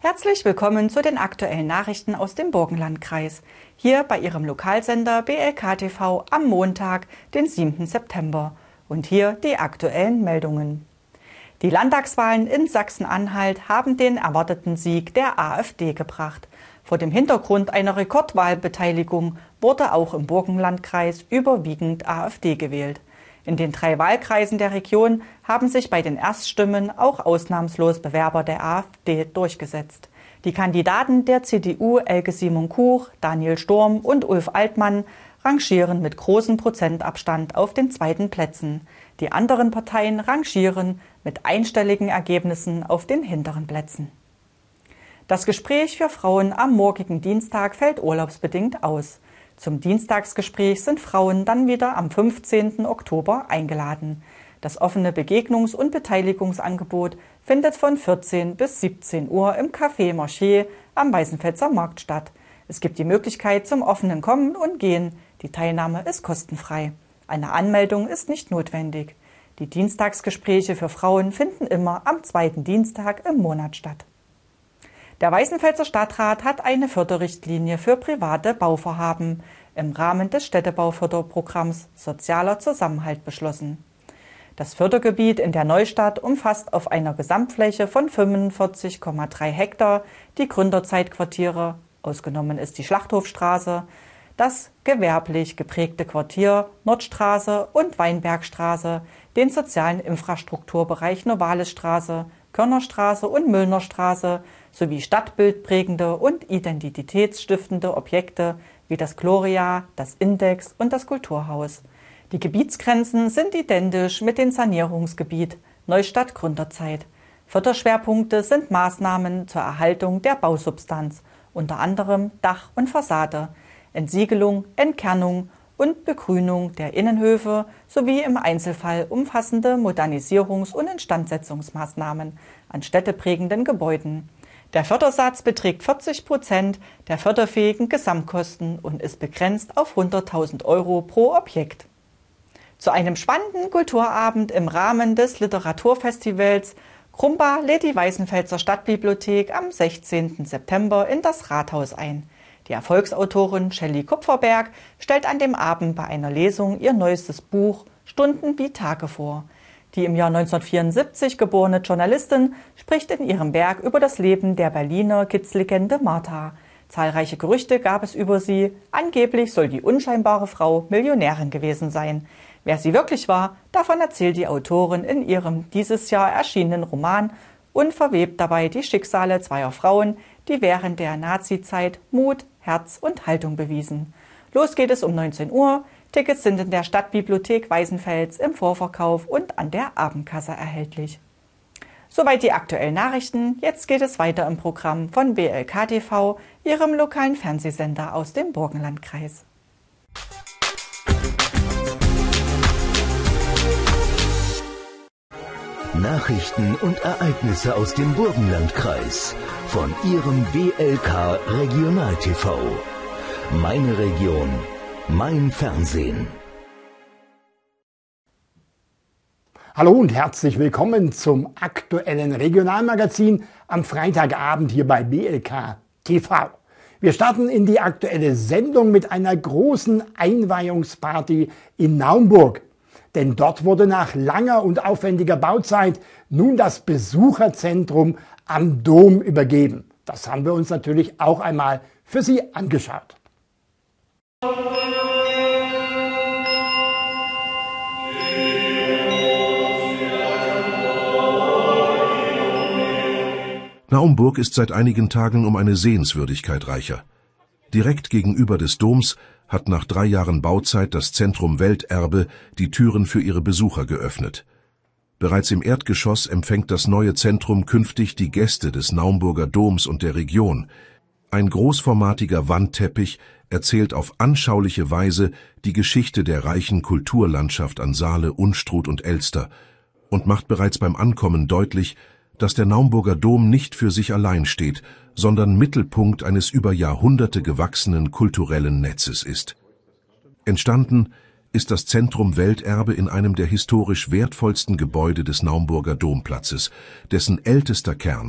Herzlich willkommen zu den aktuellen Nachrichten aus dem Burgenlandkreis. Hier bei Ihrem Lokalsender BLK TV am Montag, den 7. September. Und hier die aktuellen Meldungen. Die Landtagswahlen in Sachsen-Anhalt haben den erwarteten Sieg der AfD gebracht. Vor dem Hintergrund einer Rekordwahlbeteiligung wurde auch im Burgenlandkreis überwiegend AfD gewählt. In den 3 Wahlkreisen der Region haben sich bei den Erststimmen auch ausnahmslos Bewerber der AfD durchgesetzt. Die Kandidaten der CDU Elke Simon-Kuch, Daniel Sturm und Ulf Altmann rangieren mit großem Prozentabstand auf den 2. Plätzen. Die anderen Parteien rangieren mit einstelligen Ergebnissen auf den hinteren Plätzen. Das Gespräch für Frauen am morgigen Dienstag fällt urlaubsbedingt aus. Zum Dienstagsgespräch sind Frauen dann wieder am 15. Oktober eingeladen. Das offene Begegnungs- und Beteiligungsangebot findet von 14 bis 17 Uhr im Café Marché am Weißenfelser Markt statt. Es gibt die Möglichkeit zum offenen Kommen und Gehen. Die Teilnahme ist kostenfrei. Eine Anmeldung ist nicht notwendig. Die Dienstagsgespräche für Frauen finden immer am 2. Dienstag im Monat statt. Der Weißenfelser Stadtrat hat eine Förderrichtlinie für private Bauvorhaben im Rahmen des Städtebauförderprogramms Sozialer Zusammenhalt beschlossen. Das Fördergebiet in der Neustadt umfasst auf einer Gesamtfläche von 45,3 Hektar die Gründerzeitquartiere, ausgenommen ist die Schlachthofstraße, das gewerblich geprägte Quartier Nordstraße und Weinbergstraße, den sozialen Infrastrukturbereich Novalesstraße, Körnerstraße und Müllnerstraße sowie stadtbildprägende und identitätsstiftende Objekte wie das Gloria, das Index und das Kulturhaus. Die Gebietsgrenzen sind identisch mit dem Sanierungsgebiet Neustadt Gründerzeit. Förderschwerpunkte sind Maßnahmen zur Erhaltung der Bausubstanz, unter anderem Dach und Fassade, Entsiegelung, Entkernung und Begrünung der Innenhöfe sowie im Einzelfall umfassende Modernisierungs- und Instandsetzungsmaßnahmen an städteprägenden Gebäuden. Der Fördersatz beträgt 40% der förderfähigen Gesamtkosten und ist begrenzt auf 100.000 € pro Objekt. Zu einem spannenden Kulturabend im Rahmen des Literaturfestivals Krumba lädt die Weißenfelser Stadtbibliothek am 16. September in das Rathaus ein. Die Erfolgsautorin Shelley Kupferberg stellt an dem Abend bei einer Lesung ihr neuestes Buch Stunden wie Tage vor. Die im Jahr 1974 geborene Journalistin spricht in ihrem Werk über das Leben der Berliner Kidslegende Martha. Zahlreiche Gerüchte gab es über sie. Angeblich soll die unscheinbare Frau Millionärin gewesen sein. Wer sie wirklich war, davon erzählt die Autorin in ihrem dieses Jahr erschienenen Roman und verwebt dabei die Schicksale zweier Frauen, die während der Nazizeit Mut, Herz und Haltung bewiesen. Los geht es um 19 Uhr. Tickets sind in der Stadtbibliothek Weißenfels im Vorverkauf und an der Abendkasse erhältlich. Soweit die aktuellen Nachrichten. Jetzt geht es weiter im Programm von BLK TV, Ihrem lokalen Fernsehsender aus dem Burgenlandkreis. Nachrichten und Ereignisse aus dem Burgenlandkreis von Ihrem BLK Regional TV. Meine Region, mein Fernsehen. Hallo und herzlich willkommen zum aktuellen Regionalmagazin am Freitagabend hier bei BLK TV. Wir starten in die aktuelle Sendung mit einer großen Einweihungsparty in Naumburg. Denn dort wurde nach langer und aufwendiger Bauzeit nun das Besucherzentrum am Dom übergeben. Das haben wir uns natürlich auch einmal für Sie angeschaut. Naumburg ist seit einigen Tagen um eine Sehenswürdigkeit reicher. Direkt gegenüber des Doms hat nach 3 Jahren Bauzeit das Zentrum Welterbe die Türen für ihre Besucher geöffnet. Bereits im Erdgeschoss empfängt das neue Zentrum künftig die Gäste des Naumburger Doms und der Region. Ein großformatiger Wandteppich erzählt auf anschauliche Weise die Geschichte der reichen Kulturlandschaft an Saale, Unstrut und Elster und macht bereits beim Ankommen deutlich, dass der Naumburger Dom nicht für sich allein steht, sondern Mittelpunkt eines über Jahrhunderte gewachsenen kulturellen Netzes ist. Entstanden ist das Zentrum Welterbe in einem der historisch wertvollsten Gebäude des Naumburger Domplatzes, dessen ältester Kern,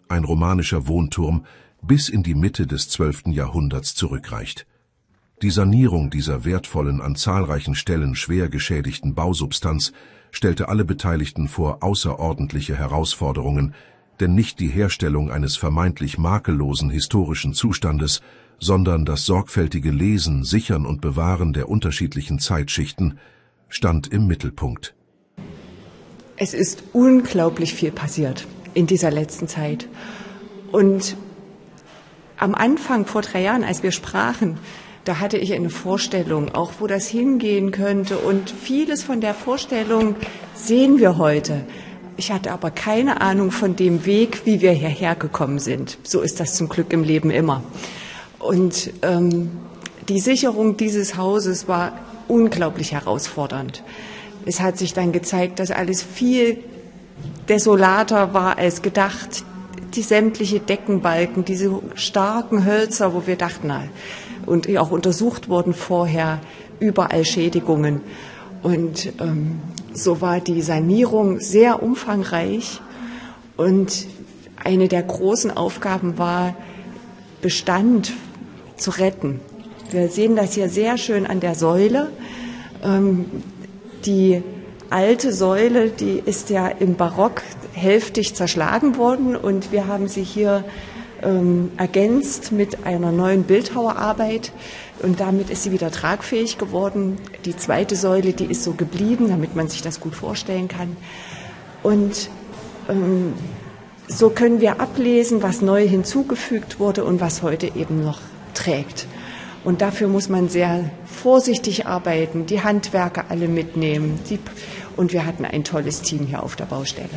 ein romanischer Wohnturm, bis in die Mitte des 12. Jahrhunderts zurückreicht. Die Sanierung dieser wertvollen, an zahlreichen Stellen schwer geschädigten Bausubstanz stellte alle Beteiligten vor außerordentliche Herausforderungen, denn nicht die Herstellung eines vermeintlich makellosen historischen Zustandes, sondern das sorgfältige Lesen, Sichern und Bewahren der unterschiedlichen Zeitschichten stand im Mittelpunkt. Es ist unglaublich viel passiert in dieser letzten Zeit. Und am Anfang, vor 3 Jahren, als wir sprachen, da hatte ich eine Vorstellung, auch wo das hingehen könnte. Und vieles von der Vorstellung sehen wir heute. Ich hatte aber keine Ahnung von dem Weg, wie wir hierher gekommen sind. So ist das zum Glück im Leben immer. Und die Sicherung dieses Hauses war unglaublich herausfordernd. Es hat sich dann gezeigt, dass alles viel desolater war als gedacht. Die sämtliche Deckenbalken, diese starken Hölzer, wo wir dachten, und auch untersucht wurden vorher, überall Schädigungen. Und so war die Sanierung sehr umfangreich. Und eine der großen Aufgaben war, Bestand zu retten. Wir sehen das hier sehr schön an der Säule. Die alte Säule, die ist ja im Barock hälftig zerschlagen worden und wir haben sie hier ergänzt mit einer neuen Bildhauerarbeit und damit ist sie wieder tragfähig geworden. Die zweite Säule, die ist so geblieben, damit man sich das gut vorstellen kann. Und so können wir ablesen, was neu hinzugefügt wurde und was heute eben noch trägt. Und dafür muss man sehr vorsichtig arbeiten, die Handwerker alle mitnehmen. Und wir hatten ein tolles Team hier auf der Baustelle.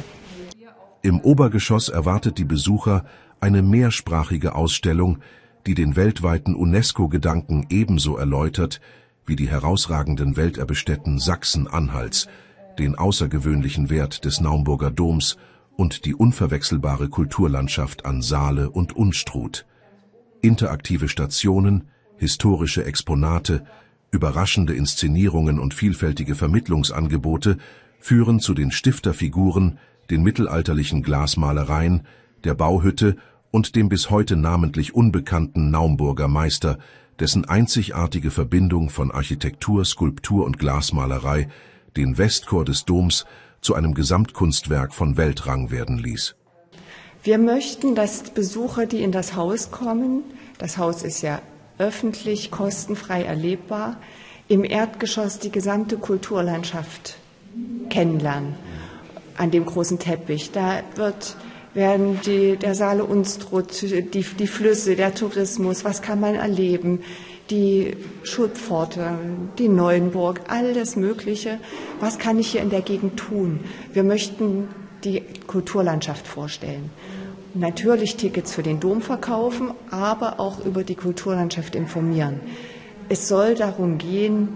Im Obergeschoss erwartet die Besucher eine mehrsprachige Ausstellung, die den weltweiten UNESCO-Gedanken ebenso erläutert wie die herausragenden Welterbestätten Sachsen-Anhalts, den außergewöhnlichen Wert des Naumburger Doms und die unverwechselbare Kulturlandschaft an Saale und Unstrut. Interaktive Stationen, historische Exponate, überraschende Inszenierungen und vielfältige Vermittlungsangebote führen zu den Stifterfiguren, den mittelalterlichen Glasmalereien, der Bauhütte und dem bis heute namentlich unbekannten Naumburger Meister, dessen einzigartige Verbindung von Architektur, Skulptur und Glasmalerei den Westchor des Doms zu einem Gesamtkunstwerk von Weltrang werden ließ. Wir möchten, dass Besucher, die in das Haus kommen, das Haus ist ja öffentlich, kostenfrei erlebbar, im Erdgeschoss die gesamte Kulturlandschaft kennenlernen, an dem großen Teppich. Da werden der Saale Unstrut, die Flüsse, der Tourismus, was kann man erleben, die Schulpforte, die Neuenburg, alles Mögliche. Was kann ich hier in der Gegend tun? Wir möchten die Kulturlandschaft vorstellen. Natürlich Tickets für den Dom verkaufen, aber auch über die Kulturlandschaft informieren. Es soll darum gehen,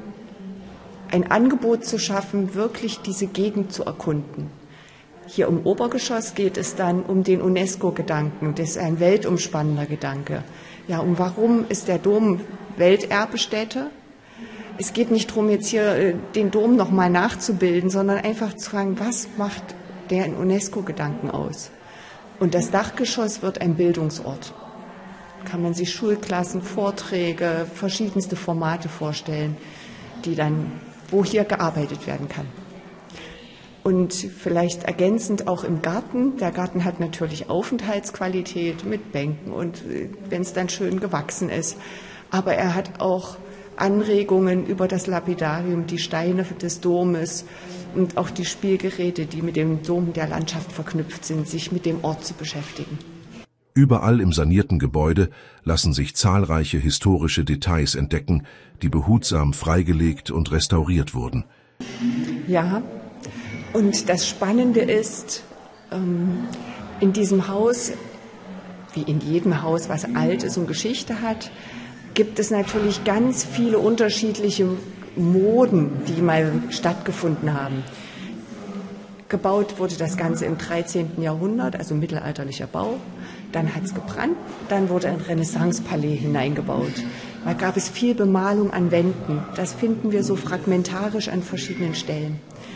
ein Angebot zu schaffen, wirklich diese Gegend zu erkunden. Hier im Obergeschoss geht es dann um den UNESCO-Gedanken. Das ist ein weltumspannender Gedanke. Ja, und warum ist der Dom Welterbestätte? Es geht nicht darum, jetzt hier den Dom nochmal nachzubilden, sondern einfach zu fragen, was macht der UNESCO-Gedanken aus? Und das Dachgeschoss wird ein Bildungsort. Kann man sich Schulklassen, Vorträge, verschiedenste Formate vorstellen, wo hier gearbeitet werden kann. Und vielleicht ergänzend auch im Garten. Der Garten hat natürlich Aufenthaltsqualität mit Bänken und wenn es dann schön gewachsen ist. Aber er hat auch Anregungen über das Lapidarium, die Steine des Domes und auch die Spielgeräte, die mit dem Dom der Landschaft verknüpft sind, sich mit dem Ort zu beschäftigen. Überall im sanierten Gebäude lassen sich zahlreiche historische Details entdecken, die behutsam freigelegt und restauriert wurden. Ja, und das Spannende ist, in diesem Haus, wie in jedem Haus, was alt ist und Geschichte hat, gibt es natürlich ganz viele unterschiedliche Moden, die mal stattgefunden haben. Gebaut wurde das Ganze im 13. Jahrhundert, also mittelalterlicher Bau. Dann hat es gebrannt, dann wurde ein Renaissance-Palais hineingebaut. Da gab es viel Bemalung an Wänden. Das finden wir so fragmentarisch an verschiedenen Stellen.